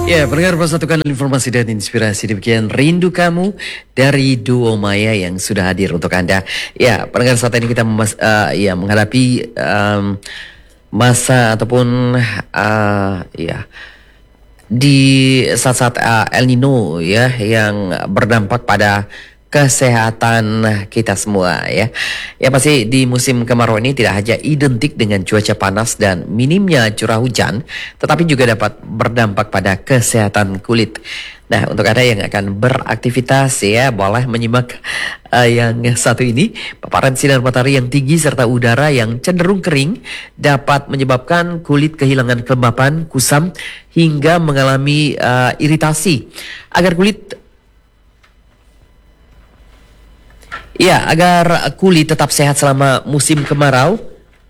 Ya, pendengar persatukan informasi dan inspirasi demikian Rindu Kamu dari Duo Maya yang sudah hadir untuk Anda. Ya, pendengar saat ini kita menghadapi masa ataupun di saat-saat El Nino ya yang berdampak pada kesehatan kita semua ya. Ya pasti di musim kemarau ini tidak hanya identik dengan cuaca panas dan minimnya curah hujan, tetapi juga dapat berdampak pada kesehatan kulit. Nah, untuk Anda yang akan beraktivitas ya, boleh menyimak yang satu ini. Paparan sinar matahari yang tinggi serta udara yang cenderung kering dapat menyebabkan kulit kehilangan kelembapan, kusam hingga mengalami iritasi. Agar kulit tetap sehat selama musim kemarau.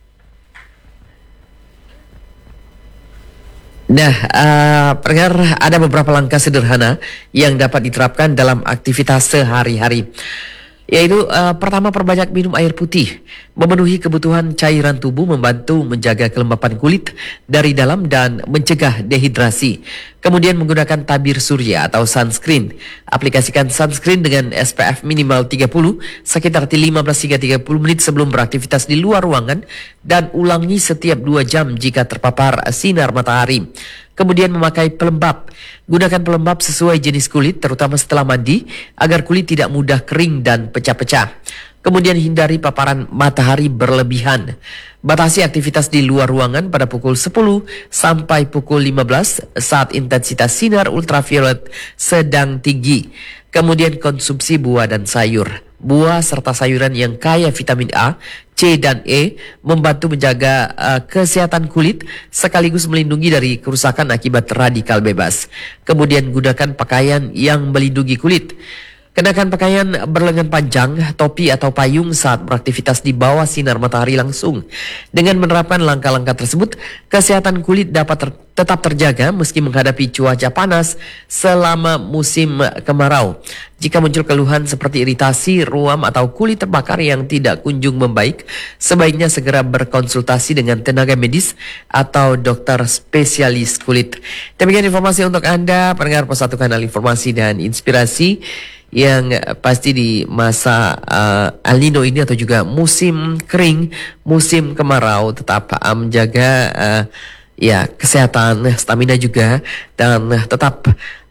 Nah, pendengar, ada beberapa langkah sederhana yang dapat diterapkan dalam aktivitas sehari-hari. Yaitu pertama, perbanyak minum air putih. Memenuhi kebutuhan cairan tubuh membantu menjaga kelembapan kulit dari dalam dan mencegah dehidrasi. Kemudian menggunakan tabir surya atau sunscreen. Aplikasikan sunscreen dengan SPF minimal 30 sekitar 15 hingga 30 menit sebelum beraktivitas di luar ruangan dan ulangi setiap 2 jam jika terpapar sinar matahari. Kemudian memakai pelembab. Gunakan pelembab sesuai jenis kulit, terutama setelah mandi, agar kulit tidak mudah kering dan pecah-pecah. Kemudian hindari paparan matahari berlebihan. Batasi aktivitas di luar ruangan pada pukul 10 sampai pukul 15 saat intensitas sinar ultraviolet sedang tinggi. Kemudian konsumsi buah dan sayur. Buah serta sayuran yang kaya vitamin A, C, dan E membantu menjaga kesehatan kulit sekaligus melindungi dari kerusakan akibat radikal bebas. Kemudian gunakan pakaian yang melindungi kulit. Kenakan pakaian berlengan panjang, topi atau payung saat beraktivitas di bawah sinar matahari langsung. Dengan menerapkan langkah-langkah tersebut, kesehatan kulit dapat tetap terjaga meski menghadapi cuaca panas selama musim kemarau. Jika muncul keluhan seperti iritasi, ruam atau kulit terbakar yang tidak kunjung membaik, sebaiknya segera berkonsultasi dengan tenaga medis atau dokter spesialis kulit. Demikian informasi untuk Anda, pendengar Satu Kanal Informasi dan Inspirasi, yang pasti di masa El Nino ini atau juga musim kering, musim kemarau, tetap menjaga kesehatan, stamina juga, dan tetap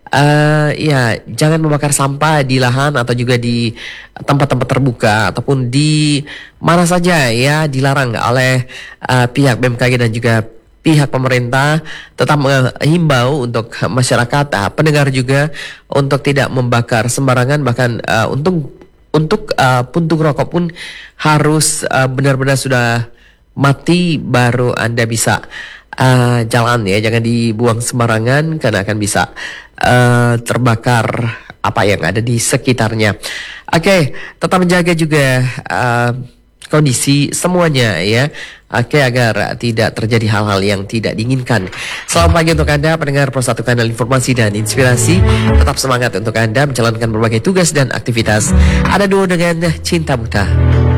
jangan membakar sampah di lahan atau juga di tempat-tempat terbuka ataupun di mana saja ya, dilarang oleh pihak BMKG dan juga pihak pemerintah. Tetap menghimbau untuk masyarakat, pendengar juga, untuk tidak membakar sembarangan. Bahkan untuk puntung rokok pun harus benar-benar sudah mati baru Anda bisa jalan ya. Jangan dibuang sembarangan karena akan bisa terbakar apa yang ada di sekitarnya. Oke, tetap menjaga juga kondisi semuanya ya. Oke, agar tidak terjadi hal-hal yang tidak diinginkan. Selamat pagi untuk Anda, pendengar Satu Kanal Informasi dan Inspirasi. Tetap semangat untuk Anda menjalankan berbagai tugas dan aktivitas. Ada Duo dengan Cinta Buta.